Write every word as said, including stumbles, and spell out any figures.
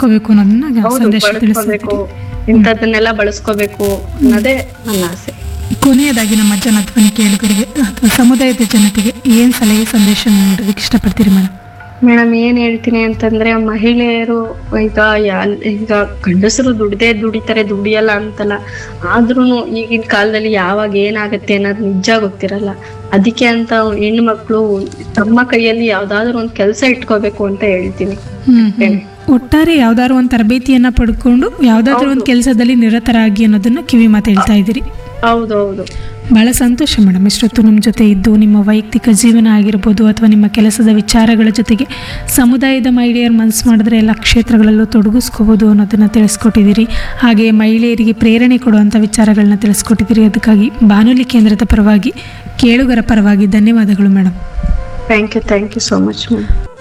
ಬಳಸ್ಕೋಬೇಕು ಅನ್ನೋದನ್ನ ಹೌದು, ಸಂದೇಶ ಬಳಸ್ಕೋಬೇಕು, ತಿಳಿಸ್ತಿದ್ದೀರಿ. ಇಂಥದ್ದನ್ನೆಲ್ಲ ಬಳಸ್ಕೋಬೇಕು ಅನ್ನೋದೇ ನನ್ನ ಆಸೆ. ಕೊನೆಯದಾಗಿ ನಮ್ಮ ಜನಧ್ವನಿ ಕೇಳುಗರಿಗೆ ಅಥವಾ ಸಮುದಾಯದ ಜನತೆಗೆ ಏನ್ ಸಲಹೆ ಸಂದೇಶ ನೀಡೋದಕ್ಕೆ ಇಷ್ಟಪಡ್ತೀರಿ ಮೇಡಮ್? ಮೇಡಮ್ ಏನ್ ಹೇಳ್ತೀನಿ ಅಂತಂದ್ರೆ, ಮಹಿಳೆಯರು ಈಗ ಯಾ- ಈಗ ಗಂಡಸರು ದುಡ್ದೇ ದುಡಿತಾರೆ, ದುಡಿಯಲ್ಲ ಅಂತಲ್ಲ, ಆದ್ರೂನು ಈಗಿನ ಕಾಲದಲ್ಲಿ ಯಾವಾಗ ಏನಾಗತ್ತೆ ಅನ್ನೋದು ನಿಜ ಗೊತ್ತಿರಲ್ಲ. ಅದಕ್ಕೆ ಅಂತ ಹೆಣ್ಣು ಮಕ್ಳು ತಮ್ಮ ಕೈಯಲ್ಲಿ ಯಾವ್ದಾದ್ರು ಒಂದ್ ಕೆಲ್ಸ ಇಟ್ಕೋಬೇಕು ಅಂತ ಹೇಳ್ತೀನಿ. ಹ್ಮ್ ಹ್ಮ್. ಒಟ್ಟಾರೆ ಯಾವ್ದಾದ್ರು ಒಂದು ತರಬೇತಿಯನ್ನ ಪಡ್ಕೊಂಡು ಯಾವ್ದಾದ್ರು ಒಂದು ಕೆಲಸದಲ್ಲಿ ನಿರತರಾಗಿ ಅನ್ನೋದನ್ನ ಕಿವಿ ಮಾತು ಹೇಳ್ತಾ ಇದ್ದೀರಿ. ಹೌದೌದು. ಬಹಳ ಸಂತೋಷ ಮೇಡಮ್, ಇಷ್ಟೊತ್ತು ನಮ್ಮ ಜೊತೆ ಇದ್ದು ನಿಮ್ಮ ವೈಯಕ್ತಿಕ ಜೀವನ ಆಗಿರ್ಬೋದು ಅಥವಾ ನಿಮ್ಮ ಕೆಲಸದ ವಿಚಾರಗಳ ಜೊತೆಗೆ ಸಮುದಾಯದ ಮಹಿಳೆಯರು ಮನಸ್ಸು ಮಾಡಿದ್ರೆ ಎಲ್ಲ ಕ್ಷೇತ್ರಗಳಲ್ಲೂ ತೊಡಗಿಸ್ಕೋಬೋದು ಅನ್ನೋದನ್ನು ತಿಳಿಸ್ಕೊಟ್ಟಿದ್ದೀರಿ. ಹಾಗೆ ಮಹಿಳೆಯರಿಗೆ ಪ್ರೇರಣೆ ಕೊಡುವಂಥ ವಿಚಾರಗಳನ್ನ ತಿಳಿಸ್ಕೊಟ್ಟಿದ್ದೀರಿ. ಅದಕ್ಕಾಗಿ ಬಾನುಲಿ ಕೇಂದ್ರದ ಪರವಾಗಿ, ಕೇಳುಗರ ಪರವಾಗಿ ಧನ್ಯವಾದಗಳು madam. Thank you thank you so much madam.